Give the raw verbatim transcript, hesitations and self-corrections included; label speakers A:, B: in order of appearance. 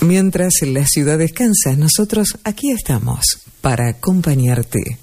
A: Mientras la ciudad descansa, nosotros aquí estamos para acompañarte.